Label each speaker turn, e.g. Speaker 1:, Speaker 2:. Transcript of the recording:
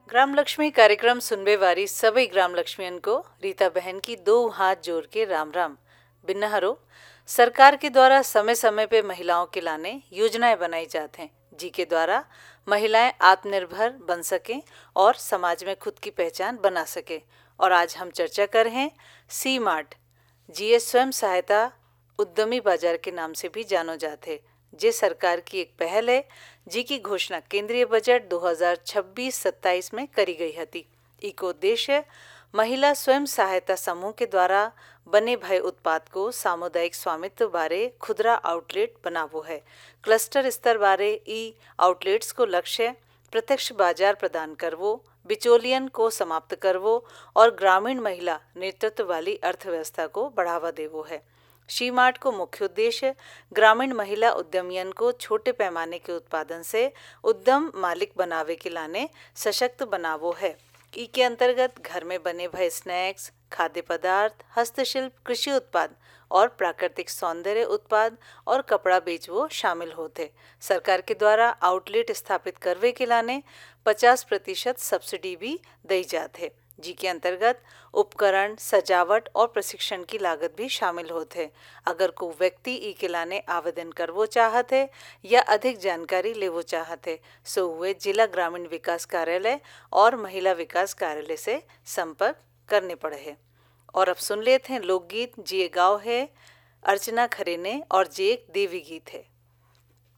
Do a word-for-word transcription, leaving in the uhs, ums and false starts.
Speaker 1: ग्राम लक्ष्मी कार्यक्रम सुनबे वारी सभी ग्राम लक्ष्मियन को रीता बहन की दो हाथ जोड़ के राम राम। बिन्नहरो सरकार के द्वारा समय समय पे महिलाओं के लाने योजनाएं बनाई जाते हैं, जी के द्वारा महिलाएं आत्मनिर्भर बन सकें और समाज में खुद की पहचान बना सके। और आज हम चर्चा कर रहे हैं सी मार्ट, जी ए स्वयं सहायता उद्यमी बाजार के नाम से भी जानो जाते। जे सरकार की एक पहल है, जी की घोषणा केंद्रीय बजट दो हज़ार छब्बीस सत्ताईस में करी गई हती। इको उद्देश्य महिला स्वयं सहायता समूह के द्वारा बने भय उत्पाद को सामुदायिक स्वामित्व बारे खुदरा आउटलेट बनावो है। क्लस्टर स्तर बारे ई आउटलेट्स को लक्ष्य प्रत्यक्ष बाजार प्रदान करवो, बिचौलियन को समाप्त करवो और ग्रामीण महिला नेतृत्व वाली अर्थव्यवस्था को बढ़ावा देवो है। शी मार्ट को मुख्य उद्देश्य ग्रामीण महिला उद्यमियन को छोटे पैमाने के उत्पादन से उद्यम मालिक बनावे के लाने सशक्त बनावो है। ई के अंतर्गत घर में बने भय स्नैक्स, खाद्य पदार्थ, हस्तशिल्प, कृषि उत्पाद और प्राकृतिक सौंदर्य उत्पाद और कपड़ा बेचवो शामिल होते। सरकार के द्वारा आउटलेट स्थापित करवे के लाने पचास प्रतिशत सब्सिडी भी दी जाते, जी के अंतर्गत उपकरण, सजावट और प्रशिक्षण की लागत भी शामिल होते। अगर कोई व्यक्ति ई के लाने आवेदन करवो चाहते या अधिक जानकारी लेवो चाहते सो हुए जिला ग्रामीण विकास कार्यालय और महिला विकास कार्यालय से संपर्क करने पड़े है। और अब सुन लेते हैं लोकगीत, जी गाँव है अर्चना खरे ने और जे एक देवी गीत है।